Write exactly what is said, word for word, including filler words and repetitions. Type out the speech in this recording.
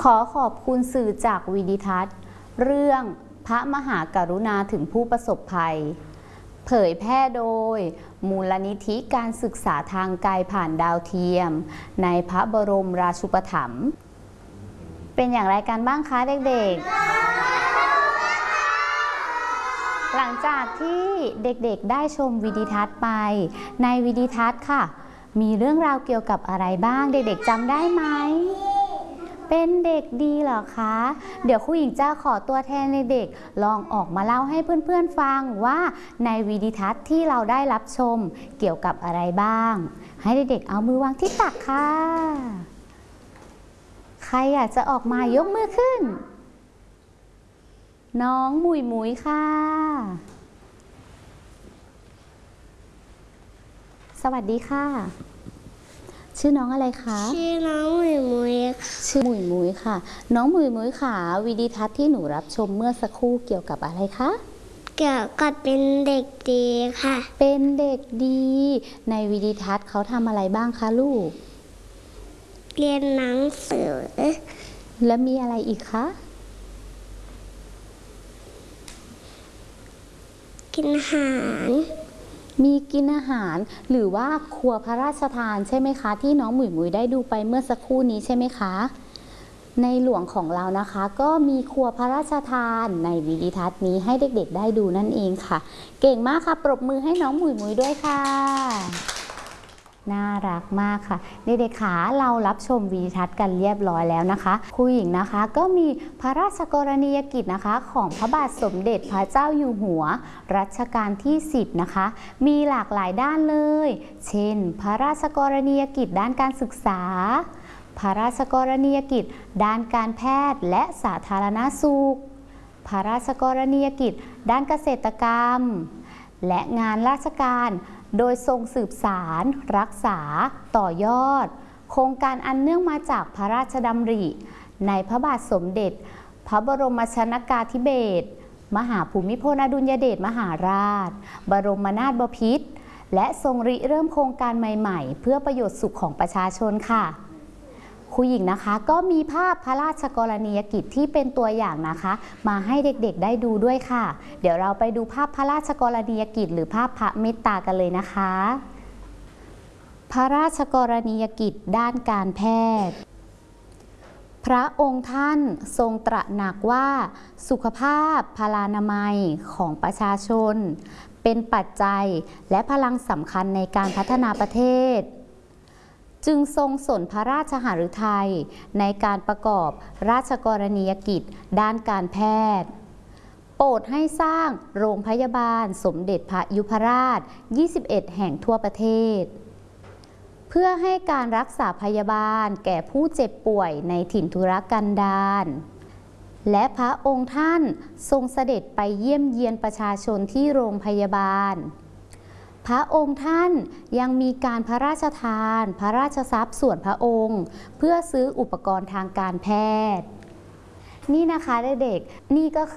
อขอบคุณสื่อจากวิดิทัศน์เรื่องพระมหากรุณาถึงผู้ประสบภัยเผยแพร่โดยมูลนิธิการศึกษาทางไกลผ่านดาวเทียมในพระบรมราชูปถัมภ์เป็นอย่างไรกันบ้างคะเด็กๆหลังจากที่เด็กๆได้ชมวิดิทัศน์ไปในวิดิทัศน์ค่ะมีเรื่องราวเกี่ยวกับอะไรบ้างเด็กๆจำได้ไหมเป็นเด็กดีเหรอคะเดี๋ยวครูหญิงจะขอตัวแทนเด็กๆลองออกมาเล่าให้เพื่อนๆฟังว่าในวิดิทัศน์ที่เราได้รับชมเกี่ยวกับอะไรบ้างให้เด็กๆเอามือวางที่ตักค่ะใครอยากจะออกมายกมือขึ้นน้องหมุยหมุยค่ะสวัสดีค่ะชื่อน้องอะไรคะชื่อน้องหมุยหมุยชื่อหมุยหมุยค่ะน้องหมุยหมุยค่ะวิดิทัศน์ที่หนูรับชมเมื่อสักครู่เกี่ยวกับอะไรคะเกี่ยวกับเป็นเด็กดีค่ะเป็นเด็กดีในวิดิทัศน์เขาทำอะไรบ้างคะลูกเรียนหนังสือแล้วมีอะไรอีกคะกินอาหารมีกินอาหารหรือว่าครัวพระราชทานใช่ไหมคะที่น้องหมุยหมุยได้ดูไปเมื่อสักครู่นี้ใช่ไหมคะในหลวงของเรานะคะก็มีครัวพระราชทานในวิดิทัศน์นี้ให้เด็กๆได้ดูนั่นเองค่ะเก่งมากค่ะปรบมือให้น้องหมุยหมุยด้วยค่ะน่ารักมากค่ะเด็กๆขาเรารับชมวิดิทัศน์กันเรียบร้อยแล้วนะคะครูหญิงนะคะก็มีพระราชกรณียกิจนะคะของพระบาทสมเด็จพระเจ้าอยู่หัวรัชกาลที่สิบนะคะมีหลากหลายด้านเลยเช่นพระราชกรณียกิจด้านการศึกษาพระราชกรณียกิจด้านการแพทย์และสาธารณสุขพระราชกรณียกิจด้านเกษตรกรรมและงานราชการโดยทรงสืบสารรักษาต่อยอดโครงการอันเนื่องมาจากพระราชดำริในพระบาทสมเด็จพระบรมชนกาธิเบศรมหาภูมิพลอดุลยเดชมหาราชบรมนาถบพิตรและทรงริเริ่มโครงการใหม่ๆเพื่อประโยชน์สุขของประชาชนค่ะครูหญิงนะคะก็มีภาพพระราชกรณียกิจที่เป็นตัวอย่างนะคะมาให้เด็กๆได้ดูด้วยค่ะเดี๋ยวเราไปดูภาพพระราชกรณียกิจหรือภาพพระเมตตากันเลยนะคะพระราชกรณียกิจด้านการแพทย์พระองค์ท่านทรงตระหนักว่าสุขภาพพลานามัยของประชาชนเป็นปัจจัยและพลังสำคัญในการพัฒนาประเทศจึงทรงสนพระราชหฤทัยในการประกอบราชกรณียกิจด้านการแพทย์โปรดให้สร้างโรงพยาบาลสมเด็จพระยุพราชยี่สิบเอ็ดแห่งทั่วประเทศเพื่อให้การรักษาพยาบาลแก่ผู้เจ็บป่วยในถิ่นทุรกันดารและพระองค์ท่านทรงเสด็จไปเยี่ยมเยียนประชาชนที่โรงพยาบาลพระองค์ท่านยังมีการพระราชทานพระราชทรัพย์ส่วนพระองค์เพื่อซื้ออุปกรณ์ทางการแพทย์นี่นะคะเด็กๆนี่ก็คื